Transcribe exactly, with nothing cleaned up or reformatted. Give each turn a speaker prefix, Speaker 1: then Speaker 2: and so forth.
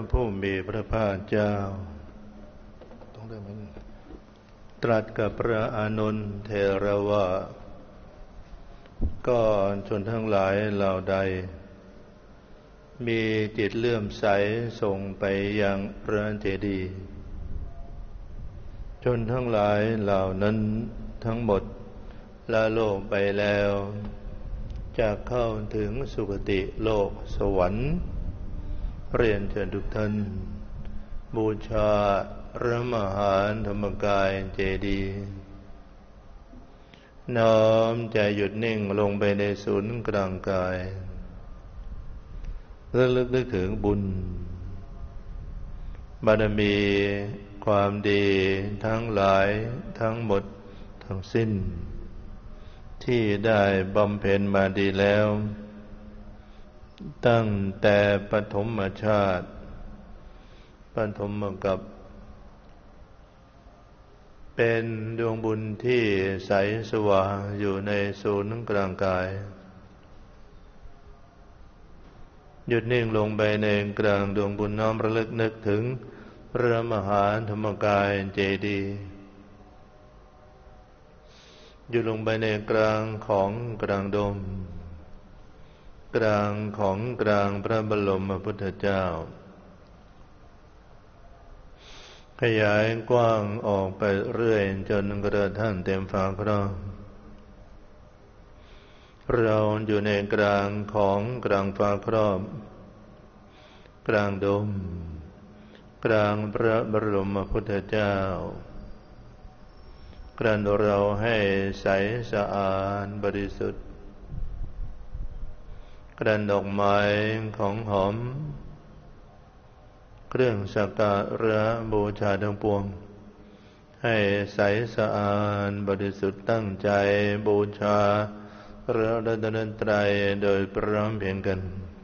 Speaker 1: ผู้มีพระภาคเจ้าต้องเริ่มไหมตรัสกับพระอานนท์เถระว่าก็ชนทั้งหลายเหล่าใดมีจิตเลื่อมใสส่งไปยังพระเจดีย์ชนทั้งหลายเหล่านั้นทั้งหมดละโลกไปแล้วจะเข้าถึงสุคติโลกสวรรค์เรียนเชิญทุกท่านบูชาพระมหาธรรมกายเจดีย์น้อมใจหยุดนิ่งลงไปในศูนย์กลางกายระลึกนึกถึงบุญบารมีความดีทั้งหลายทั้งหมดทั้งสิ้นที่ได้บำเพ็ญมาดีแล้วตั้งแต่ปฐมชาติปฐมกับเป็นดวงบุญที่ใสสว่างอยู่ในศูนย์กลางกายหยุดนิ่งลงไปในกลางดวงบุญน้อมระลึกนึกถึงพระมหาธรรมกายเจดีย์อยู่ลงไปในกลางของกลางดมกลางของกลางพระบรมพุทธเจ้าขยายกว้างออกไปเรื่อยจนกระทั่งเต็มฝาครอบเราอยู่ในกลางของกลางฝาครอบกลางดมกลางพระบรมพุทธเจ้ากลั่นเราให้ใสสะอาดบริสุทธิ์กลั่นดอกไม้ของหอมเครื่องสักการะบูชาทั้งปวงให้ใสสะอาดบริสุทธิ์ตั้งใจบูชาพระรัตนตรัยโดยพร้อมเพรียงกัน